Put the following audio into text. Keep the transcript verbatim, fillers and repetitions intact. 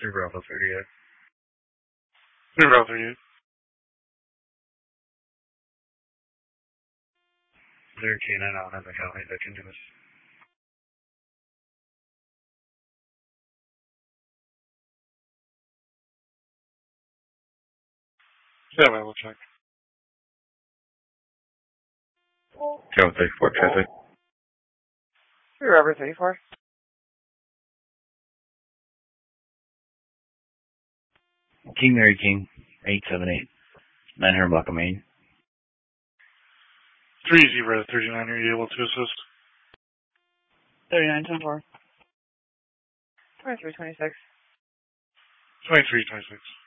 Three Bravo thirty-eight. Three Bravo thirty-eight. There K nine on the county that can do this. Yeah, I will check. Go thirty-four traffic. Three Bravo thirty-four. King Mary King, eight seven eight. nine hundred block of Main. three zero thirty-nine, are you able to assist? thirty-nine ten four. twenty-three twenty-six. twenty-three twenty-six.